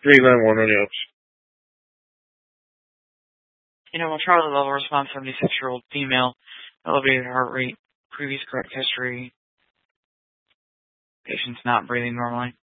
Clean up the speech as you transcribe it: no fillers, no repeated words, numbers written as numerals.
391 on the outs. Charlie level response, 76-year-old female, elevated heart rate, previous cardiac history, patient's not breathing normally.